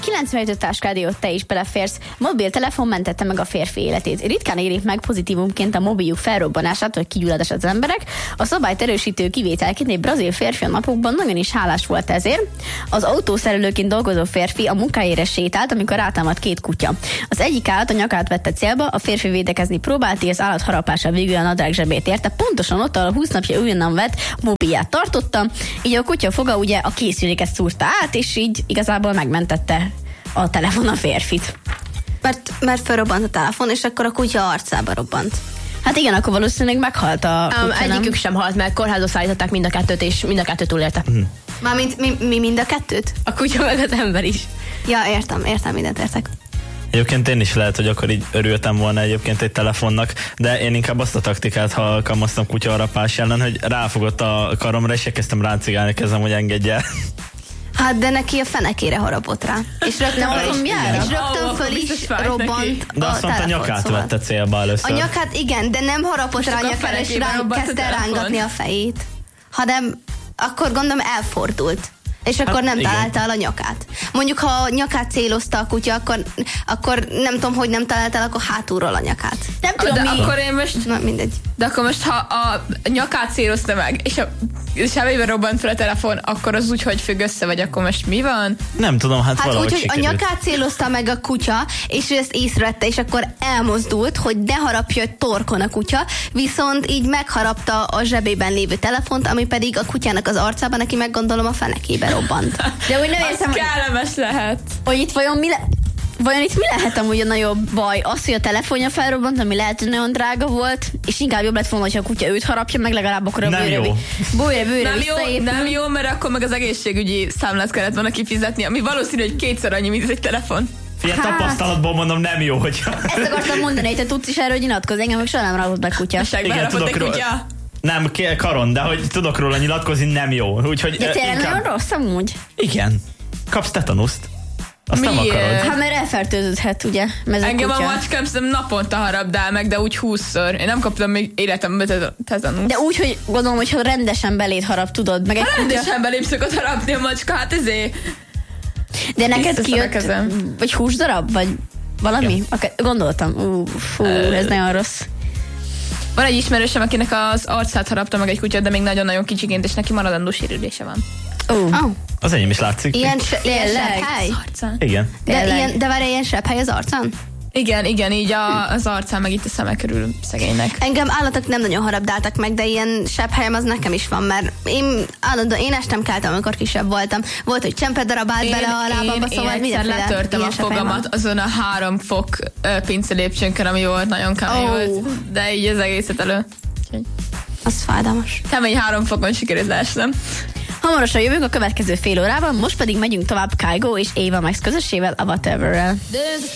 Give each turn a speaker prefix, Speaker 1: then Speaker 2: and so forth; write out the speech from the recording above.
Speaker 1: 97 táskád ott te is beleférsz. Mobiltelefon mentette meg a férfi életét. Ritkán érik meg pozitívumként a mobiljuk felrobbanását, vagy kigyulladás az emberek. A szabályt erősítő kivételként egy brazil férfi a napokban nagyon is hálás volt ezért. Az autószerelőként dolgozó férfi a munkájára sétált, amikor rátámadt két kutya. Az egyik állat a nyakát vette célba, a férfi védekezni próbált, és az állat harapása végül a nadrág zsebét érte. Pontosan ott, ahol 20 napja újonnan vett mobilját tartotta, így a kutya foga ugye a készüléket szúrta át, és így igazából megmentette a telefon a férfit.
Speaker 2: Mert felrobbant a telefon, és akkor a kutya arcába robbant.
Speaker 1: Hát igen, akkor valószínűleg meghalt a kutya,
Speaker 3: egyikük sem halt, mert kórházba szállították mind a kettőt, és mind a kettő túlélte.
Speaker 2: Mármint mi mind a kettőt?
Speaker 3: A kutya meg az ember is.
Speaker 2: Ja, értem, mindent értek.
Speaker 4: Egyébként én is lehet, hogy akkor így örültem volna egyébként egy telefonnak, de én inkább azt a taktikát alkalmaztam kutyaharapás ellen, hogy ráfogott a karomra, és elkezdtem ráncigálni kezem, hogy engedje el.
Speaker 2: Hát, de neki a fenekére harapott rá. És rögtön föl is robbant.
Speaker 4: De azt mondta, a nyakát vette célba először.
Speaker 2: A nyakát igen, de nem harapott rá a nyakára, és kezdte rángatni a fejét. Hanem akkor gondolom elfordult. És akkor nem találta el a nyakát. Mondjuk, ha a nyakát célozta a kutya, akkor nem tudom, hogy nem találta el, akkor hátulról a nyakát.
Speaker 1: Nem tudom,
Speaker 5: de
Speaker 1: mi.
Speaker 5: Akkor én most...
Speaker 2: Na, mindegy.
Speaker 5: De akkor most, ha a nyakát célozta meg, és a sebében robbant fel a telefon, akkor az úgy, hogy függ össze, vagy akkor most mi van?
Speaker 4: Nem tudom, hát valahogy
Speaker 2: úgy, hogy
Speaker 4: sikerült.
Speaker 2: a nyakát célozta meg a kutya, és ő ezt észrevette, és akkor elmozdult, hogy ne harapja torkon a kutya, viszont így megharapta a zsebében lévő telefont, ami pedig a kutyának az arcában, neki meg gondolom a fenekébe robbant.
Speaker 1: De úgy nem értem,
Speaker 5: hogy kellemes lehet.
Speaker 1: Hogy itt vajon itt mi lehet amúgy a nagyobb baj? Az, hogy a telefonja felrobbant, ami lehet, hogy nagyon drága volt, és inkább jobb lett volna, hogyha a kutya őt harapja meg, legalább akkor a bőre
Speaker 5: nem jó, mert akkor meg az egészségügyi számlát kellett volna kifizetni, ami valószínű, hogy kétszer annyi, mint egy telefon.
Speaker 4: Ilyen tapasztalatból mondom, nem jó, hogyha...
Speaker 1: Ezt akartam mondani, hogy te tudsz is erről nyilatkozni, engem meg soha nem ragott meg kutya.
Speaker 4: Igen, tudok róla. Nem, karon, de hogy tudok róla nyilatkozni, nem jó. Úgyhogy
Speaker 1: de tényleg nagyon rossz amúgy?
Speaker 4: Igen. Kapsz tetanuszt. Azt nem akarod.
Speaker 1: Hát mert elfertőződhet, ugye?
Speaker 5: Engem a macskám naponta harabdál meg, de úgy 20-szor. Én nem kaptam még életemben tetanuszt.
Speaker 1: De úgy, hogy gondolom, hogyha rendesen beléd harap, tudod. Meg egy
Speaker 5: rendesen belém szokott harapni a macska, hát ezért.
Speaker 1: De neked kijött, vagy húsdarab, vagy valami? Gondoltam, ez nagyon rossz.
Speaker 5: Van egy ismerősöm, akinek az arcát harapta meg egy kutya, de még nagyon-nagyon kicsiként, és neki maradandó sérülése van.
Speaker 4: Az enyém is látszik.
Speaker 2: Ilyen sepphely?
Speaker 4: Igen.
Speaker 2: De várj, ilyen sepphely az arcán?
Speaker 5: Igen, így az arcán, meg itt a szeme körül szegénynek.
Speaker 2: Engem állatok nem nagyon harabdáltak meg, de ilyen sepphelyem az nekem is van, mert én estem keltem, amikor kisebb voltam. Volt, hogy csempedarab állt bele a lábamba, szóval
Speaker 5: én egyszer letörtem a fogamat azon a 3 fok pincelépcsőnkön, ami volt, nagyon kemény volt, de így az egészet elő.
Speaker 2: Az fájdalmas.
Speaker 5: Kemény 3 fokon sikerült leesnem.
Speaker 1: Hamarosan jövünk a következő fél órában, most pedig megyünk tovább Kygo és Ava Max közössével, a Whatever-rel.